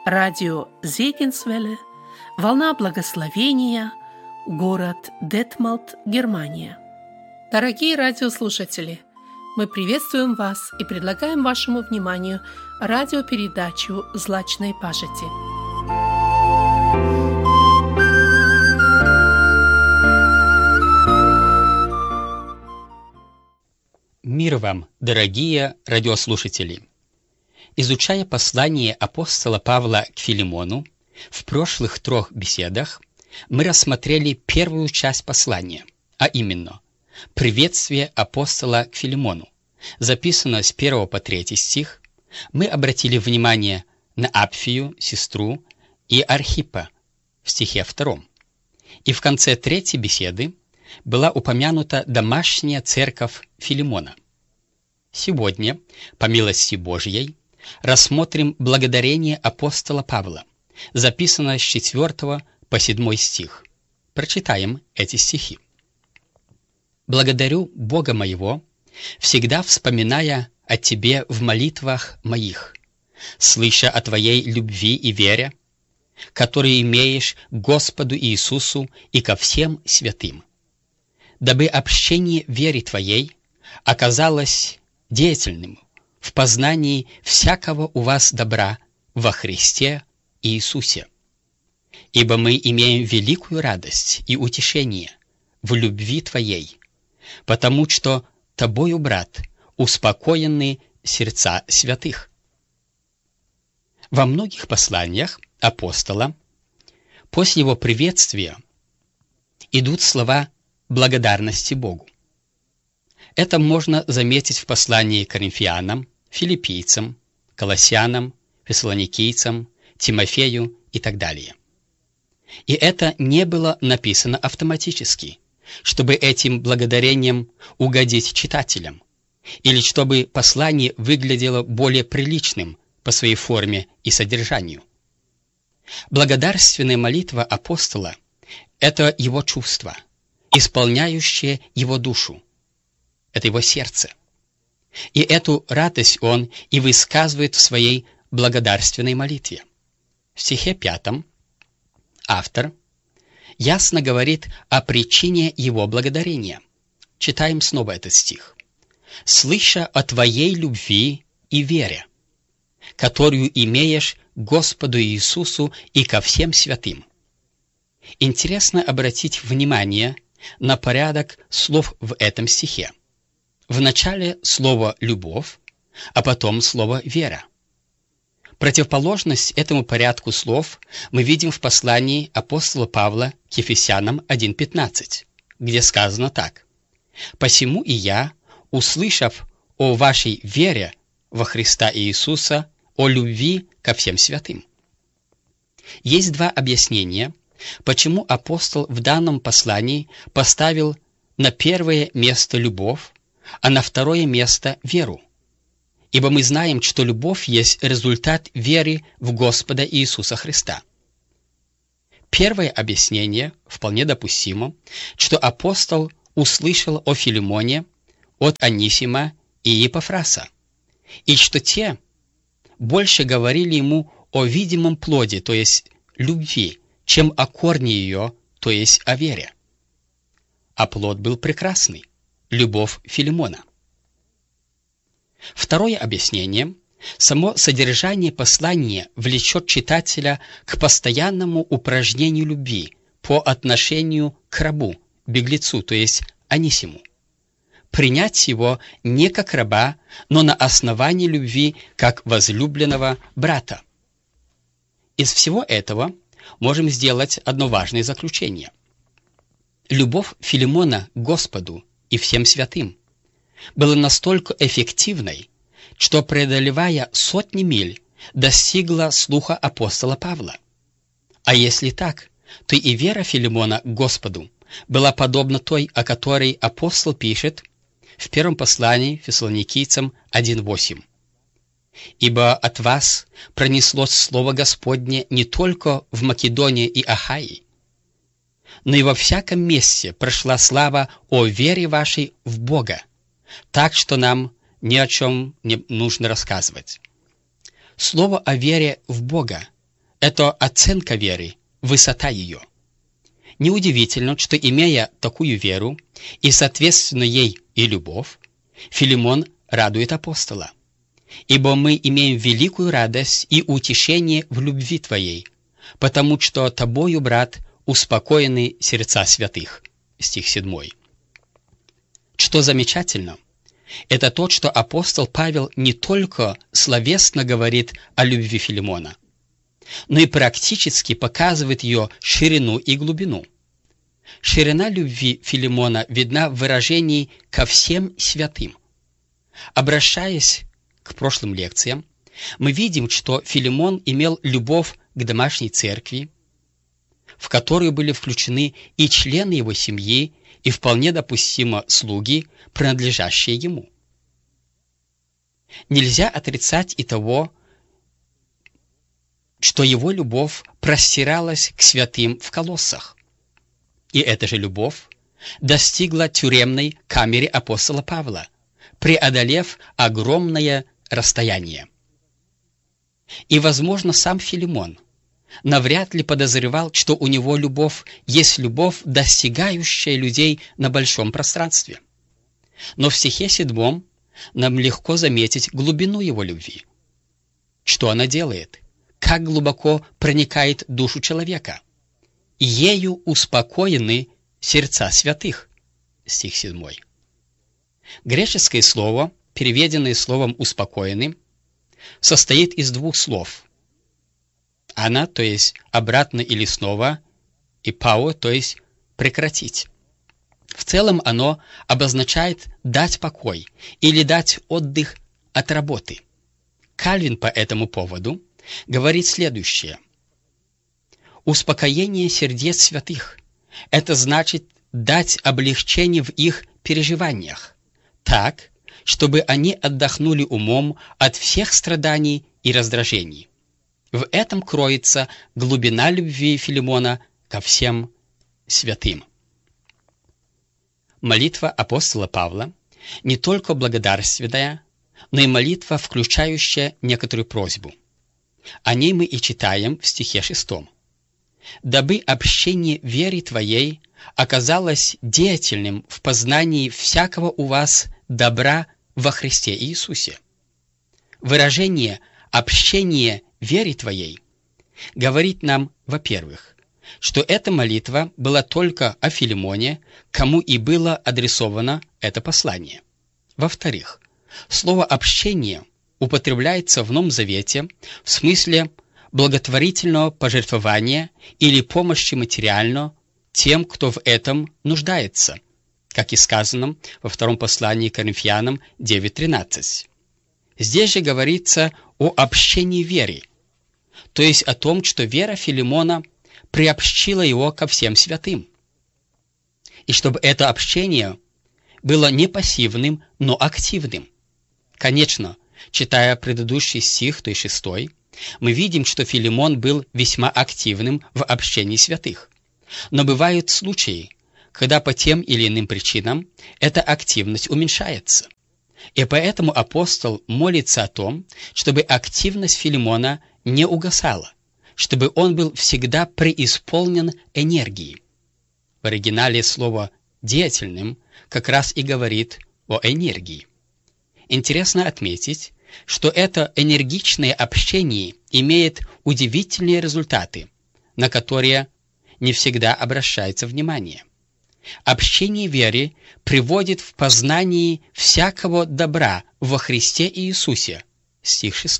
Радио Зегенсвелле, Волна Благословения, город Детмалт, Германия. Дорогие радиослушатели, мы приветствуем вас и предлагаем вашему вниманию радиопередачу «Злачной пажити». Мир вам, дорогие радиослушатели! Изучая послание апостола Павла к Филимону, в прошлых 3 беседах мы рассмотрели первую часть послания, а именно приветствие апостола к Филимону, записанное с 1 по 3 стих. Мы обратили внимание на Апфию, сестру, и Архиппа в стихе 2. И в конце 3 беседы была упомянута домашняя церковь Филимона. Сегодня, по милости Божьей, рассмотрим благодарение апостола Павла, записанное с 4 по 7 стих. Прочитаем эти стихи. «Благодарю Бога моего, всегда вспоминая о Тебе в молитвах моих, слыша о Твоей любви и вере, которую имеешь к Господу Иисусу и ко всем святым, дабы общение веры Твоей оказалось деятельным в познании всякого у вас добра во Христе Иисусе. Ибо мы имеем великую радость и утешение в любви Твоей, потому что Тобою, брат, успокоены сердца святых». Во многих посланиях апостола после его приветствия идут слова благодарности Богу. Это можно заметить в послании к Коринфянам, Филиппийцам, Колоссянам, Фессалоникийцам, Тимофею и так далее. И это не было написано автоматически, чтобы этим благодарением угодить читателям, или чтобы послание выглядело более приличным по своей форме и содержанию. Благодарственная молитва апостола – это его чувство, исполняющее его душу, это его сердце. И эту радость он и высказывает в своей благодарственной молитве. В стихе 5 автор ясно говорит о причине его благодарения. Читаем снова этот стих. «Слыша о Твоей любви и вере, которую имеешь к Господу Иисусу и ко всем святым». Интересно обратить внимание на порядок слов в этом стихе. Вначале слово «любовь», а потом слово «вера». Противоположность этому порядку слов мы видим в послании апостола Павла к Ефесянам 1:15, где сказано так: «Посему и я, услышав о вашей вере во Христа Иисуса, о любви ко всем святым». Есть 2 объяснения, почему апостол в данном послании поставил на первое место любовь, а на второе место веру. Ибо мы знаем, что любовь есть результат веры в Господа Иисуса Христа. Первое объяснение вполне допустимо, что апостол услышал о Филимоне от Анисима и Епафраса, и что те больше говорили ему о видимом плоде, то есть любви, чем о корне ее, то есть о вере. А плод был прекрасный – любовь Филимона. Второе объяснение – само содержание послания влечет читателя к постоянному упражнению любви по отношению к рабу, беглецу, то есть Анисиму. Принять его не как раба, но на основании любви как возлюбленного брата. Из всего этого можем сделать одно важное заключение. Любовь Филимона к Господу и всем святым была настолько эффективной, что, преодолевая сотни миль, достигла слуха апостола Павла. А если так, то и вера Филимона к Господу была подобна той, о которой апостол пишет в первом послании Фессалоникийцам 1:8. «Ибо от вас пронеслось слово Господне не только в Македонии и Ахайи, но и во всяком месте прошла слава о вере вашей в Бога, так что нам ни о чем не нужно рассказывать». Слово о вере в Бога это оценка веры, высота ее. Неудивительно, что, имея такую веру и, соответственно, ей и любовь, Филимон радует апостола. «Ибо мы имеем великую радость и утешение в любви твоей, потому что тобою, брат, успокоены сердца святых». Стих 7. Что замечательно, это то, что апостол Павел не только словесно говорит о любви Филимона, но и практически показывает ее ширину и глубину. Ширина любви Филимона видна в выражении «ко всем святым». Обращаясь к прошлым лекциям, мы видим, что Филимон имел любовь к домашней церкви, в которую были включены и члены его семьи, и вполне допустимо слуги, принадлежащие ему. Нельзя отрицать и того, что его любовь простиралась к святым в Колоссах. И эта же любовь достигла тюремной камеры апостола Павла, преодолев огромное расстояние. И, возможно, сам Филимон навряд ли подозревал, что у него любовь есть любовь, достигающая людей на большом пространстве. Но в стихе 7 нам легко заметить глубину его любви. Что она делает? Как глубоко проникает душу человека? «Ею успокоены сердца святых». Стих 7. Греческое слово, переведенное словом «успокоены», состоит из двух слов. «Ана», то есть обратно или снова, и «пао», то есть прекратить. В целом оно обозначает дать покой или дать отдых от работы. Кальвин по этому поводу говорит следующее. Успокоение сердец святых – это значит дать облегчение в их переживаниях, так, чтобы они отдохнули умом от всех страданий и раздражений. В этом кроется глубина любви Филимона ко всем святым. Молитва апостола Павла не только благодарственная, но и молитва, включающая некоторую просьбу. О ней мы и читаем в стихе 6. «Дабы общение веры твоей оказалось деятельным в познании всякого у вас добра во Христе Иисусе». Выражение «общение веры твоей» говорит нам, во-первых, что эта молитва была только о Филимоне, кому и было адресовано это послание. Во-вторых, слово «общение» употребляется в Новом Завете в смысле благотворительного пожертвования или помощи материально тем, кто в этом нуждается, как и сказано во втором послании к Коринфянам 9:13. Здесь же говорится о общении веры, то есть о том, что вера Филимона приобщила его ко всем святым. И чтобы это общение было не пассивным, но активным. Конечно, читая предыдущий стих, то есть 6, мы видим, что Филимон был весьма активным в общении святых. Но бывают случаи, когда по тем или иным причинам эта активность уменьшается. И поэтому апостол молится о том, чтобы активность Филимона не угасала, чтобы он был всегда преисполнен энергией. В оригинале слово «деятельным» как раз и говорит о энергии. Интересно отметить, что это энергичное общение имеет удивительные результаты, на которые не всегда обращается внимание. Общение веры приводит в познание всякого добра во Христе Иисусе. Стих 6.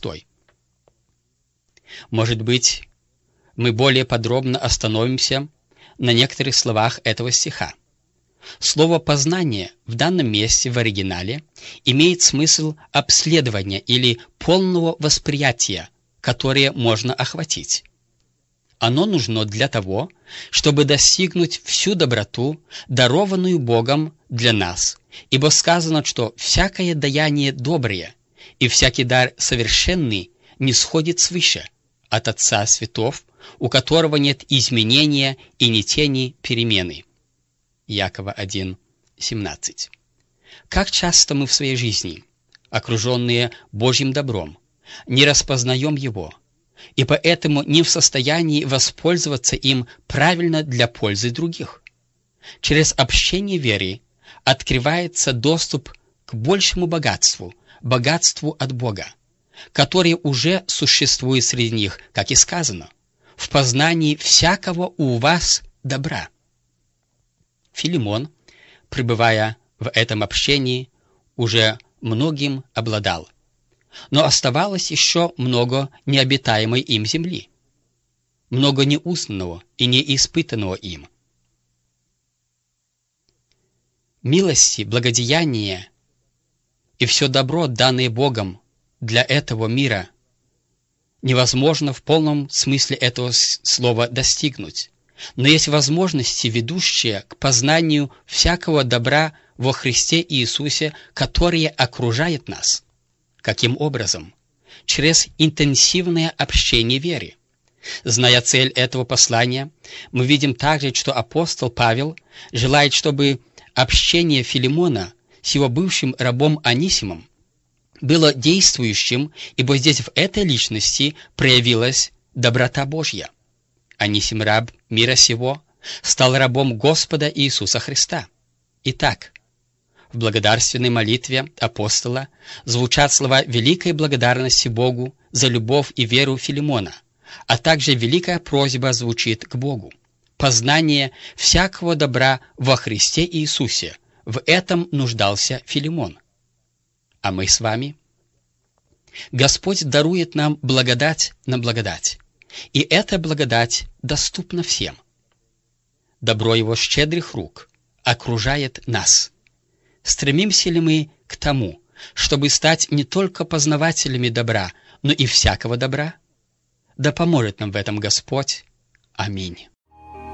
Может быть, мы более подробно остановимся на некоторых словах этого стиха. Слово «познание» в данном месте в оригинале имеет смысл обследования или полного восприятия, которое можно охватить. Оно нужно для того, чтобы достигнуть всю доброту, дарованную Богом для нас, ибо сказано, что «всякое даяние доброе и всякий дар совершенный не сходит свыше, от Отца Светов, у которого нет изменения и ни тени перемены». Якова 1:17. Как часто мы в своей жизни, окруженные Божьим добром, не распознаем его, и поэтому не в состоянии воспользоваться им правильно для пользы других. Через общение веры открывается доступ к большему богатству, богатству от Бога, которое уже существует среди них, как и сказано, в познании всякого у вас добра. Филимон, пребывая в этом общении, уже многим обладал. Но оставалось еще много необитаемой им земли, много неузнанного и неиспытанного им. Милости, благодеяния и все добро, данное Богом для этого мира, невозможно в полном смысле этого слова достигнуть. Но есть возможности, ведущие к познанию всякого добра во Христе Иисусе, которые окружают нас. Каким образом? Через интенсивное общение веры. Зная цель этого послания, мы видим также, что апостол Павел желает, чтобы общение Филимона с его бывшим рабом Анисимом было действующим, ибо здесь в этой личности проявилась доброта Божья. Анисим, раб мира сего, стал рабом Господа Иисуса Христа. Итак, в благодарственной молитве апостола звучат слова великой благодарности Богу за любовь и веру Филимона, а также великая просьба звучит к Богу. Познание всякого добра во Христе Иисусе. В этом нуждался Филимон. А мы с вами? Господь дарует нам благодать на благодать, и эта благодать доступна всем. Добро Его щедрых рук окружает нас. Стремимся ли мы к тому, чтобы стать не только познавателями добра, но и всякого добра? Да поможет нам в этом Господь. Аминь.